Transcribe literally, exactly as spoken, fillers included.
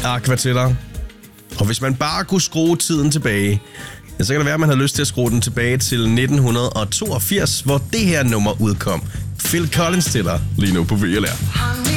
Aquatiller. Og hvis man bare kunne skrue tiden tilbage, ja, så kan det være, at man havde lyst til at skrue den tilbage til nitten toogfirs, hvor det her nummer udkom. Phil Collins til dig lige nu på V L R.